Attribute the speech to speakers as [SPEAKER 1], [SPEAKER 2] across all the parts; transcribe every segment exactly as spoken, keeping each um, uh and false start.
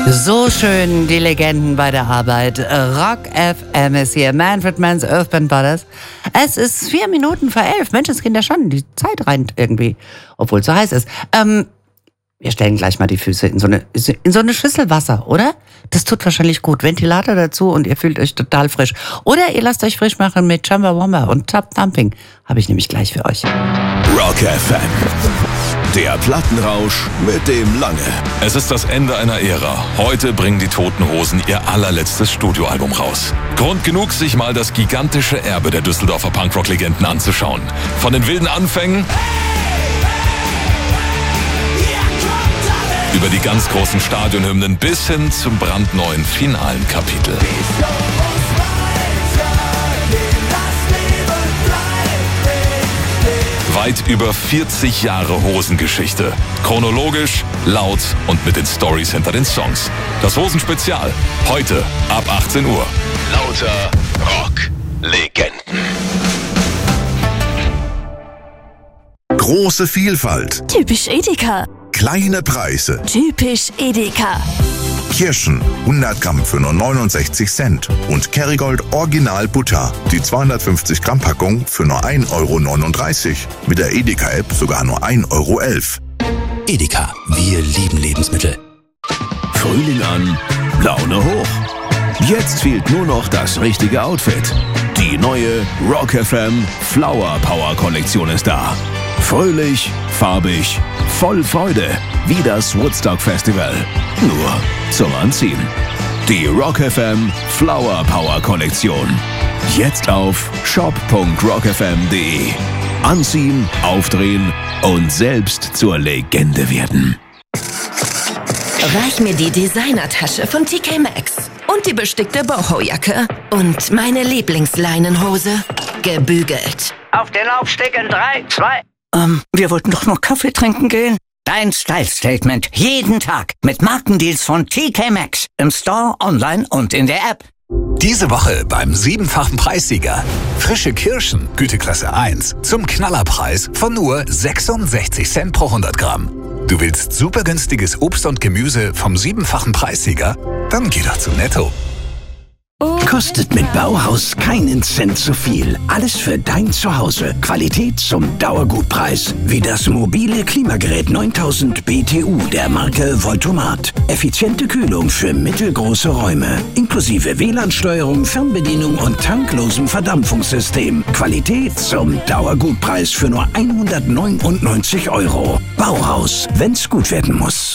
[SPEAKER 1] So schön, die Legenden bei der Arbeit. Rock F M ist hier, Manfred Mann's Earth Band Brothers. Es ist vier Minuten vor elf. Mensch, es geht ja schon, die Zeit rennt irgendwie, obwohl es so heiß ist. Ähm, wir stellen gleich mal die Füße in so eine, in so eine Schüssel Wasser, oder? Das tut wahrscheinlich gut. Ventilator dazu und ihr fühlt euch total frisch. Oder ihr lasst euch frisch machen mit Chumbawamba und Top Thumping. Habe ich nämlich gleich für euch.
[SPEAKER 2] Rock F M. Der Plattenrausch mit dem Lange.
[SPEAKER 3] Es ist das Ende einer Ära. Heute bringen die Toten Hosen ihr allerletztes Studioalbum raus. Grund genug, sich mal das gigantische Erbe der Düsseldorfer Punkrock-Legenden anzuschauen. Von den wilden Anfängen über die ganz großen Stadionhymnen bis hin zum brandneuen finalen Kapitel. Weit über vierzig Jahre Hosengeschichte. Chronologisch, laut und mit den Storys hinter den Songs. Das Hosenspezial. Heute ab achtzehn Uhr.
[SPEAKER 2] Lauter Rock-Legenden. Große Vielfalt.
[SPEAKER 4] Typisch Edeka.
[SPEAKER 2] Kleine Preise.
[SPEAKER 4] Typisch Edeka.
[SPEAKER 2] Kirschen, hundert Gramm für nur neunundsechzig Cent. Und Kerrygold Original Butter, die zweihundertfünfzig Gramm Packung für nur ein Euro neununddreißig. Mit der Edeka-App sogar nur ein Euro elf.
[SPEAKER 5] Edeka, wir lieben Lebensmittel.
[SPEAKER 6] Frühling an, Laune hoch. Jetzt fehlt nur noch das richtige Outfit. Die neue Rock F M Flower Power Kollektion ist da. Fröhlich, farbig, voll Freude, wie das Woodstock Festival. Nur zum Anziehen. Die Rock F M Flower Power Kollektion. Jetzt auf shop punkt rock f m punkt d e. Anziehen, aufdrehen und selbst zur Legende werden.
[SPEAKER 7] Reich mir die Designertasche von T K Maxx und die bestickte Boho-Jacke und meine Lieblingsleinenhose gebügelt.
[SPEAKER 8] Auf den Laufsteg in drei, zwei...
[SPEAKER 9] Ähm, wir wollten doch noch Kaffee trinken gehen. Dein Style-Statement. Jeden Tag. Mit Markendeals von T K Maxx. Im Store, online und in der App.
[SPEAKER 5] Diese Woche beim siebenfachen Preissieger. Frische Kirschen, Güteklasse eins, zum Knallerpreis von nur sechsundsechzig Cent pro hundert Gramm. Du willst super günstiges Obst und Gemüse vom siebenfachen Preissieger? Dann geh doch zu Netto.
[SPEAKER 10] Kostet mit Bauhaus keinen Cent zu viel. Alles für dein Zuhause. Qualität zum Dauergutpreis. Wie das mobile Klimagerät neuntausend B T U der Marke Voltomat. Effiziente Kühlung für mittelgroße Räume. Inklusive W L A N-Steuerung, Fernbedienung und tanklosem Verdampfungssystem. Qualität zum Dauergutpreis für nur hundertneunundneunzig Euro. Bauhaus, wenn's gut werden muss.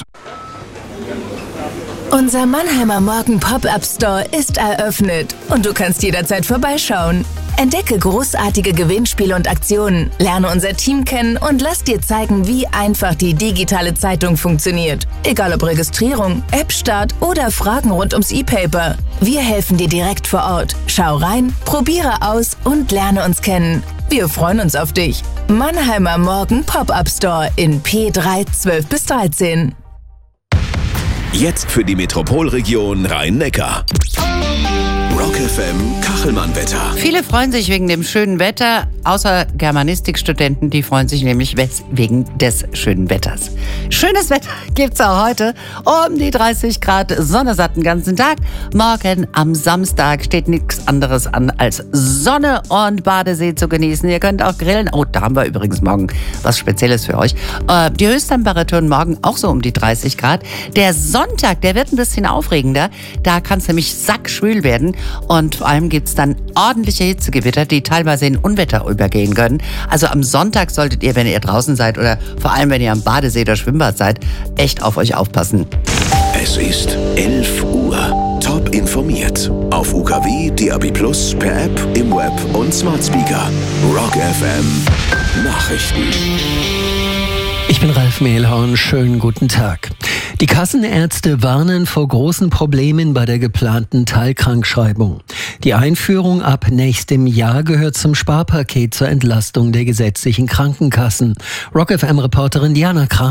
[SPEAKER 7] Unser Mannheimer Morgen Pop-Up Store ist eröffnet und du kannst jederzeit vorbeischauen. Entdecke großartige Gewinnspiele und Aktionen, lerne unser Team kennen und lass dir zeigen, wie einfach die digitale Zeitung funktioniert. Egal ob Registrierung, App-Start oder Fragen rund ums E-Paper. Wir helfen dir direkt vor Ort. Schau rein, probiere aus und lerne uns kennen. Wir freuen uns auf dich. Mannheimer Morgen Pop-Up Store in P drei zwölf bis dreizehn.
[SPEAKER 6] Jetzt für die Metropolregion Rhein-Neckar. Rock F M Kachelmann-Wetter.
[SPEAKER 1] Viele freuen sich wegen dem schönen Wetter, außer Germanistikstudenten, die freuen sich nämlich wegen des schönen Wetters. Schönes Wetter gibt's auch heute, um die dreißig Grad, Sonne satt den ganzen Tag. Morgen am Samstag steht nichts anderes an, als Sonne und Badesee zu genießen. Ihr könnt auch grillen. Oh, da haben wir übrigens morgen was Spezielles für euch. Die Höchsttemperaturen morgen auch so um die dreißig Grad. Der Sonntag, der wird ein bisschen aufregender. Da kann es nämlich sackschwül werden. Und vor allem gibt es dann ordentliche Hitzegewitter, die teilweise in Unwetter übergehen können. Also am Sonntag solltet ihr, wenn ihr draußen seid oder vor allem, wenn ihr am Badesee oder Schwimmbad seid, echt auf euch aufpassen.
[SPEAKER 6] Es ist elf Uhr. Top informiert. Auf U K W, D A B Plus, per App, im Web und Smart Speaker. Rock F M Nachrichten.
[SPEAKER 11] Ich bin Ralf Mehlhorn, schönen guten Tag. Die Kassenärzte warnen vor großen Problemen bei der geplanten Teilkrankschreibung. Die Einführung ab nächstem Jahr gehört zum Sparpaket zur Entlastung der gesetzlichen Krankenkassen. Rock F M-Reporterin Diana Kramer.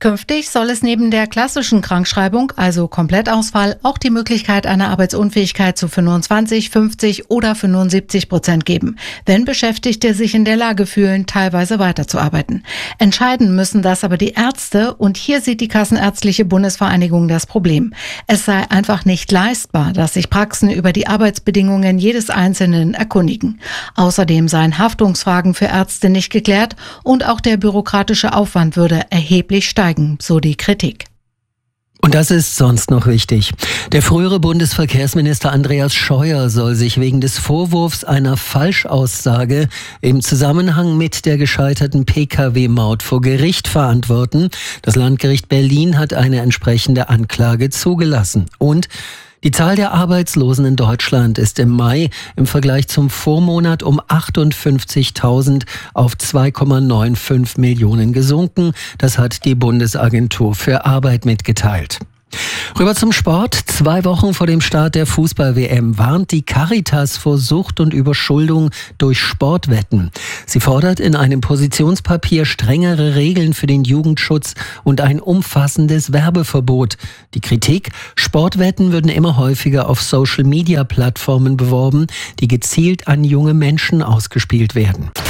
[SPEAKER 12] Künftig soll es neben der klassischen Krankschreibung, also Komplettausfall, auch die Möglichkeit einer Arbeitsunfähigkeit zu fünfundzwanzig, fünfzig oder fünfundsiebzig Prozent geben, wenn Beschäftigte sich in der Lage fühlen, teilweise weiterzuarbeiten. Entscheiden müssen das aber die Ärzte, und hier sieht die Kassenärztliche Bundesvereinigung das Problem. Es sei einfach nicht leistbar, dass sich Praxen über die Arbeitsbedingungen jedes Einzelnen erkundigen. Außerdem seien Haftungsfragen für Ärzte nicht geklärt und auch der bürokratische Aufwand würde erheblich steigen. So die Kritik.
[SPEAKER 11] Und das ist sonst noch wichtig. Der frühere Bundesverkehrsminister Andreas Scheuer soll sich wegen des Vorwurfs einer Falschaussage im Zusammenhang mit der gescheiterten P K W-Maut vor Gericht verantworten. Das Landgericht Berlin hat eine entsprechende Anklage zugelassen. Und die Zahl der Arbeitslosen in Deutschland ist im Mai im Vergleich zum Vormonat um achtundfünfzigtausend auf zwei Komma fünfundneunzig Millionen gesunken. Das hat die Bundesagentur für Arbeit mitgeteilt. Rüber zum Sport. Zwei Wochen vor dem Start der Fußball-W M warnt die Caritas vor Sucht und Überschuldung durch Sportwetten. Sie fordert in einem Positionspapier strengere Regeln für den Jugendschutz und ein umfassendes Werbeverbot. Die Kritik: Sportwetten würden immer häufiger auf Social-Media-Plattformen beworben, die gezielt an junge Menschen ausgespielt werden.